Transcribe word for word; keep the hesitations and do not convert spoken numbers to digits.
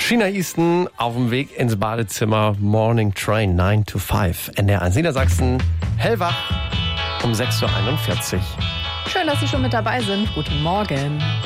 China Easton auf dem Weg ins Badezimmer. Morning Train nine to five. N D R eins Niedersachsen. Hellwach um sechs Uhr einundvierzig. Schön, dass Sie schon mit dabei sind. Guten Morgen.